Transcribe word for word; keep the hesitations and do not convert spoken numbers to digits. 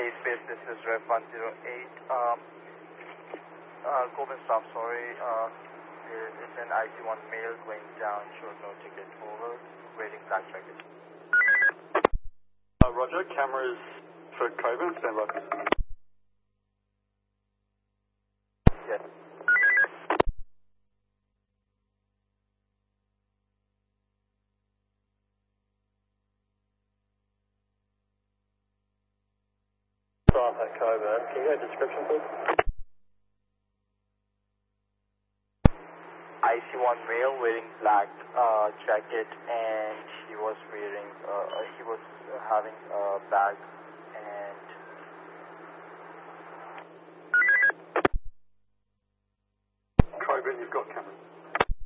eight base, this is Rev one zero eight. Um, uh, Coben stop, sorry. Uh, there is an I C one male going down, showed no ticket, over, waiting black jacket. Uh, Roger, cameras for Coben, stand by. Yes. Staff at Coben, can you get a description please? I C one male wearing black uh, jacket, and he was wearing, uh, he was having a bag, and Coben, you've got cameras.